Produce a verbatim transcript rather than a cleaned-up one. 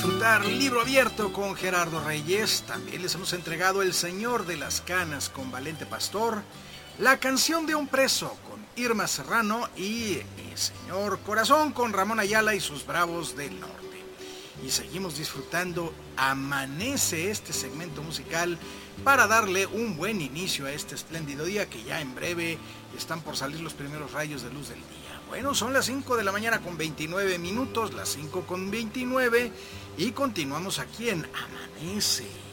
disfrutar Libro Abierto con Gerardo Reyes. También les hemos entregado El Señor de las Canas con Valente Pastor, La Canción de un Preso con Irma Serrano y Mi Señor Corazón con Ramón Ayala y sus Bravos del Norte. Y seguimos disfrutando Amanece, este segmento musical, para darle un buen inicio a este espléndido día que ya en breve están por salir los primeros rayos de luz del día. Bueno, son las cinco de la mañana con veintinueve minutos, las cinco con veintinueve, y continuamos aquí en Amanece.